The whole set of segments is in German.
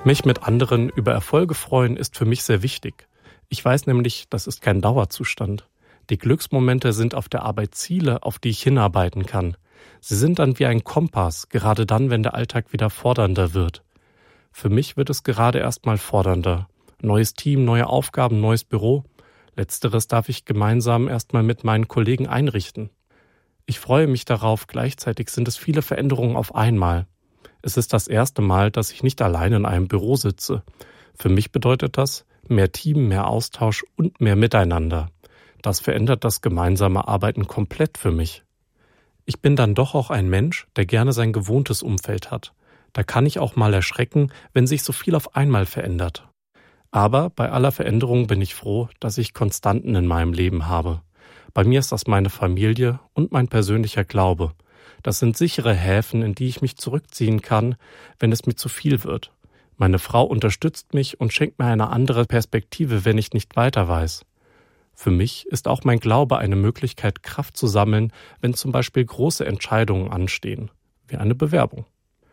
Mich mit anderen über Erfolge freuen ist für mich sehr wichtig. Ich weiß nämlich, das ist kein Dauerzustand. Die Glücksmomente sind auf der Arbeit Ziele, auf die ich hinarbeiten kann. Sie sind dann wie ein Kompass, gerade dann, wenn der Alltag wieder fordernder wird. Für mich wird es gerade erstmal fordernder. Neues Team, neue Aufgaben, neues Büro. Letzteres darf ich gemeinsam erstmal mit meinen Kollegen einrichten. Ich freue mich darauf, gleichzeitig sind es viele Veränderungen auf einmal. Es ist das erste Mal, dass ich nicht allein in einem Büro sitze. Für mich bedeutet das mehr Team, mehr Austausch und mehr Miteinander. Das verändert das gemeinsame Arbeiten komplett für mich. Ich bin dann doch auch ein Mensch, der gerne sein gewohntes Umfeld hat. Da kann ich auch mal erschrecken, wenn sich so viel auf einmal verändert. Aber bei aller Veränderung bin ich froh, dass ich Konstanten in meinem Leben habe. Bei mir ist das meine Familie und mein persönlicher Glaube. Das sind sichere Häfen, in die ich mich zurückziehen kann, wenn es mir zu viel wird. Meine Frau unterstützt mich und schenkt mir eine andere Perspektive, wenn ich nicht weiter weiß. Für mich ist auch mein Glaube eine Möglichkeit, Kraft zu sammeln, wenn zum Beispiel große Entscheidungen anstehen, wie eine Bewerbung.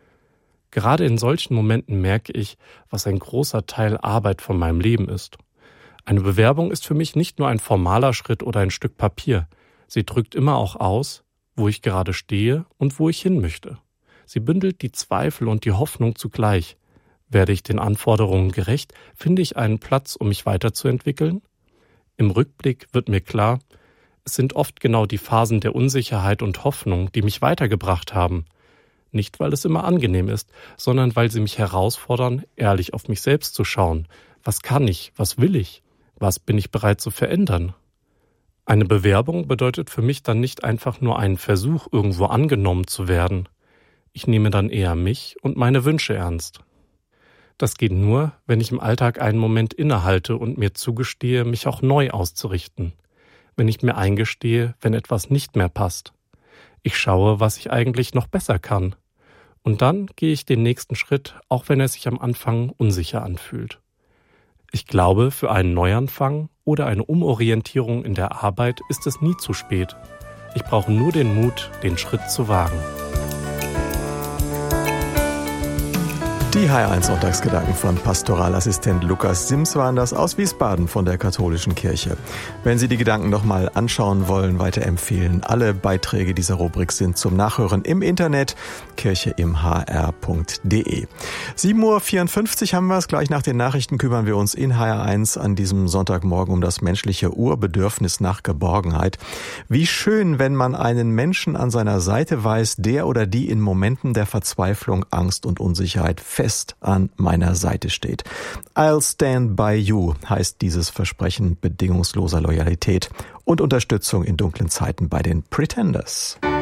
Gerade in solchen Momenten merke ich, was ein großer Teil Arbeit von meinem Leben ist. Eine Bewerbung ist für mich nicht nur ein formaler Schritt oder ein Stück Papier. Sie drückt immer auch aus, wo ich gerade stehe und wo ich hin möchte. Sie bündelt die Zweifel und die Hoffnung zugleich. Werde ich den Anforderungen gerecht? Finde ich einen Platz, um mich weiterzuentwickeln? Im Rückblick wird mir klar, es sind oft genau die Phasen der Unsicherheit und Hoffnung, die mich weitergebracht haben. Nicht, weil es immer angenehm ist, sondern weil sie mich herausfordern, ehrlich auf mich selbst zu schauen. Was kann ich? Was will ich? Was bin ich bereit zu verändern? Eine Bewerbung bedeutet für mich dann nicht einfach nur einen Versuch, irgendwo angenommen zu werden. Ich nehme dann eher mich und meine Wünsche ernst. Das geht nur, wenn ich im Alltag einen Moment innehalte und mir zugestehe, mich auch neu auszurichten. Wenn ich mir eingestehe, wenn etwas nicht mehr passt. Ich schaue, was ich eigentlich noch besser kann. Und dann gehe ich den nächsten Schritt, auch wenn er sich am Anfang unsicher anfühlt. Ich glaube, für einen Neuanfang oder eine Umorientierung in der Arbeit ist es nie zu spät. Ich brauche nur den Mut, den Schritt zu wagen. Die HR1 Sonntagsgedanken von Pastoralassistent Lukas Sims waren das aus Wiesbaden von der Katholischen Kirche. Wenn Sie die Gedanken nochmal anschauen wollen, weiterempfehlen, alle Beiträge dieser Rubrik sind zum Nachhören im Internet, kircheimhr.de. 7:54 Uhr haben wir es. Gleich nach den Nachrichten kümmern wir uns in HR1 an diesem Sonntagmorgen um das menschliche Urbedürfnis nach Geborgenheit. Wie schön, wenn man einen Menschen an seiner Seite weiß, der oder die in Momenten der Verzweiflung, Angst und Unsicherheit fest an meiner Seite steht. I'll stand by you heißt dieses Versprechen bedingungsloser Loyalität und Unterstützung in dunklen Zeiten bei den Pretenders.